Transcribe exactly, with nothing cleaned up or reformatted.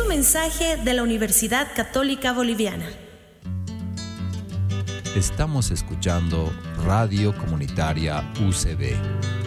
un mensaje de la Universidad Católica Boliviana. Estamos escuchando Radio Comunitaria U C B.